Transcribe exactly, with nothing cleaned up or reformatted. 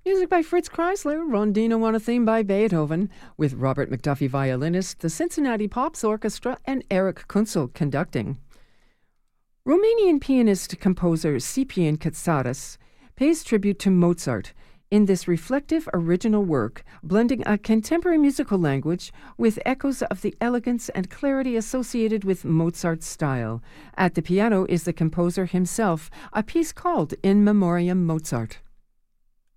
Music by Fritz Kreisler, Rondino on a theme by Beethoven, with Robert McDuffie violinist, the Cincinnati Pops Orchestra, and Eric Kunzel conducting. Romanian pianist-composer Ciprian Katsaras pays tribute to Mozart in this reflective original work, blending a contemporary musical language with echoes of the elegance and clarity associated with Mozart's style. At the piano is the composer himself, a piece called In Memoriam Mozart.